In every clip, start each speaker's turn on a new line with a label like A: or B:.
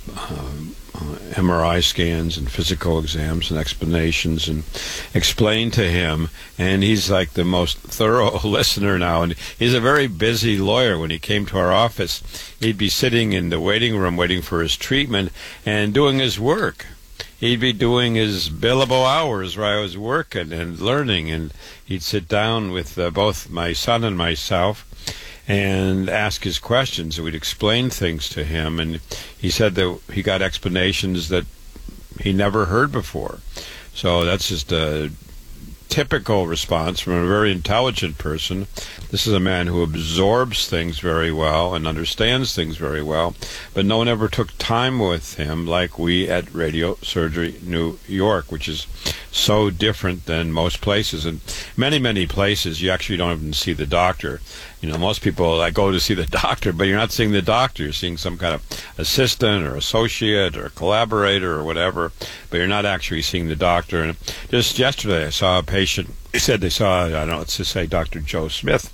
A: MRI scans and physical exams and explanations, and explain to him, and he's like the most thorough listener now, and he's a very busy lawyer. When he came to our office, he'd be sitting in the waiting room waiting for his treatment and doing his work. He'd be doing his billable hours where I was working and learning, and he'd sit down with both my son and myself and ask his questions, and we'd explain things to him, and he said that he got explanations that he never heard before. So that's just a typical response from a very intelligent person. This is a man who absorbs things very well and understands things very well, but no one ever took time with him like we at Radio Surgery New York, which is so different than most places. And many places you actually don't even see the doctor. You know, most people go to see the doctor, but you're not seeing the doctor. You're seeing some kind of assistant or associate or collaborator or whatever, but you're not actually seeing the doctor. And just yesterday I saw a patient. They said they saw, I don't know, let's just say Dr. Joe Smith.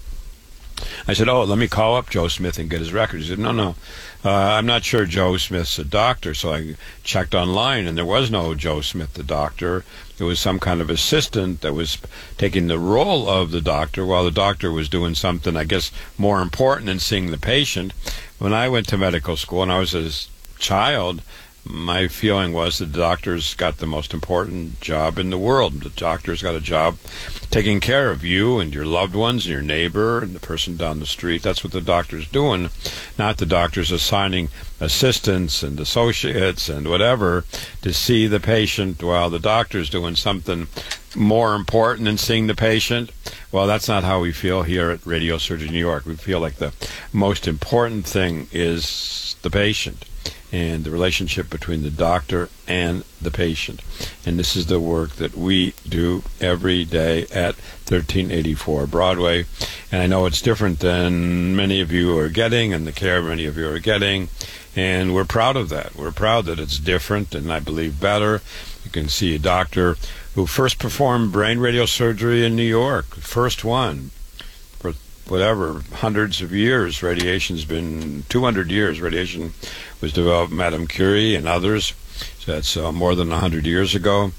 A: I said, let me call up Joe Smith and get his record. He said, no, I'm not sure Joe Smith's a doctor. So I checked online, and there was no Joe Smith the doctor. It was some kind of assistant that was taking the role of the doctor while the doctor was doing something, I guess, more important than seeing the patient. When I went to medical school and I was a child, my feeling was that the doctor's got the most important job in the world. The doctor's got a job taking care of you and your loved ones and your neighbor and the person down the street. That's what the doctor's doing, not the doctor's assigning assistants and associates and whatever to see the patient while the doctor's doing something more important than seeing the patient. Well, that's not how we feel here at Radio Surgery New York. We feel like the most important thing is the patient and the relationship between the doctor and the patient. And this is the work that we do every day at 1384 Broadway. And I know it's different than many of you are getting and the care many of you are getting. And we're proud of that. We're proud that it's different and I believe better. You can see a doctor who first performed brain radiosurgery in New York, first one. For whatever, hundreds of years. Radiation's been 200 years. Radiation was developed by Madame Curie and others. So that's more than 100 years ago.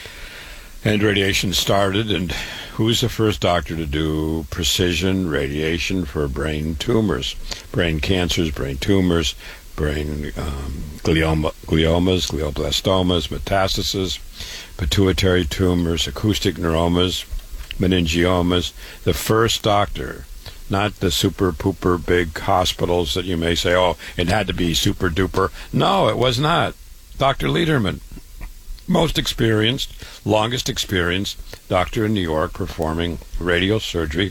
A: And radiation started, and who's the first doctor to do precision radiation for brain tumors, brain cancers, brain tumors, brain gliomas, glioblastomas, metastases, pituitary tumors, acoustic neuromas, meningiomas? The first doctor, not the super pooper big hospitals that you may say, it had to be super duper. No, it was not. Dr. Lederman, most experienced, longest experienced doctor in New York performing radiosurgery,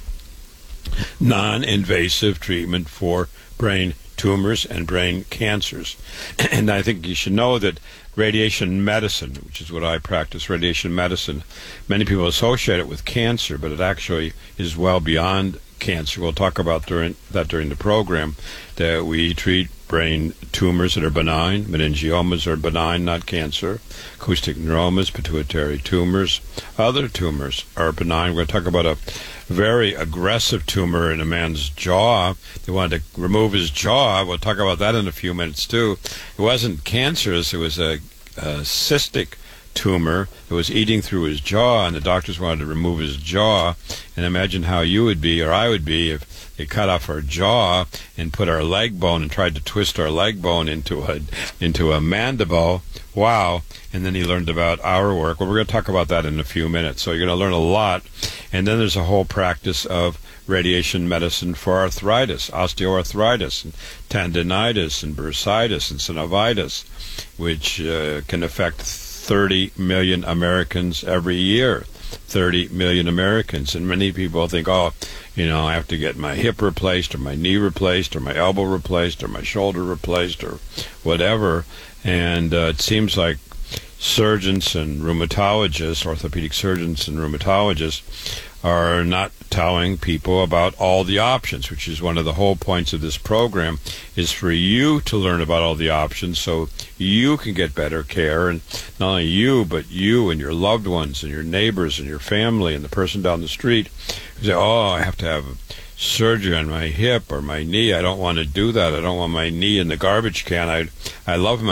A: non-invasive treatment for brain tumors and brain cancers. And I think you should know that radiation medicine, which is what I practice, radiation medicine, many people associate it with cancer, but it actually is well beyond cancer. We'll talk about during the program, that we treat brain tumors that are benign. Meningiomas are benign, not cancer. Acoustic neuromas, pituitary tumors. Other tumors are benign. We're going to talk about a very aggressive tumor in a man's jaw. They wanted to remove his jaw. We'll talk about that in a few minutes, too. It wasn't cancerous. It was a cystic tumor that was eating through his jaw, and the doctors wanted to remove his jaw. And imagine how you would be, or I would be, if they cut off our jaw and put our leg bone and tried to twist our leg bone into a mandible. Wow. And then he learned about our work. Well, we're going to talk about that in a few minutes. So you're going to learn a lot. And then there's a whole practice of radiation medicine for arthritis, osteoarthritis, and tendinitis, and bursitis, and synovitis, which can affect 30 million Americans every year. 30 million Americans. And many people think, I have to get my hip replaced, or my knee replaced, or my elbow replaced, or my shoulder replaced, or whatever. And it seems like surgeons and rheumatologists, orthopedic surgeons and rheumatologists, are not telling people about all the options, which is one of the whole points of this program, is for you to learn about all the options so you can get better care. And not only you, but you and your loved ones and your neighbors and your family and the person down the street who say, I have to have surgery on my hip or my knee. I don't want to do that. I don't want my knee in the garbage can. I love my